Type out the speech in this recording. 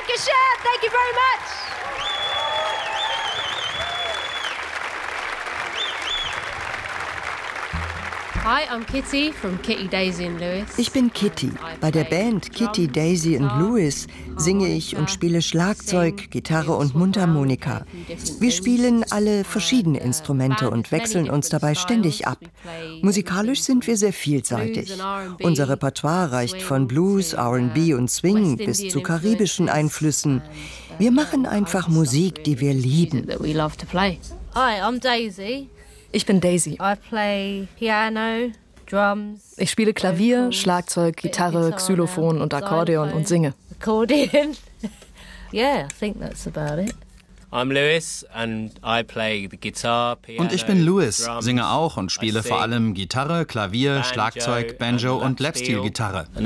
Lancashire. Thank you very much. Hi, I'm Kitty from Kitty, Daisy and Lewis. Ich bin Kitty. Bei der Band Kitty, Daisy and Lewis singe ich und spiele Schlagzeug, Gitarre und Mundharmonika. Wir spielen alle verschiedene Instrumente und wechseln uns dabei ständig ab. Musikalisch sind wir sehr vielseitig. Unser Repertoire reicht von Blues, R&B und Swing bis zu karibischen Einflüssen. Wir machen einfach Musik, die wir lieben. Hi, I'm Daisy. Ich bin Daisy. I play piano, drums. Ich spiele Klavier, Schlagzeug, Gitarre, Xylophon und Akkordeon und singe. Accordion. Yeah, I think that's about it. I'm Lewis and I play the guitar, piano, Und ich bin Lewis, drums. singe auch und spiele vor allem Gitarre, Klavier, Schlagzeug, Banjo und Lapsteel-Gitarre.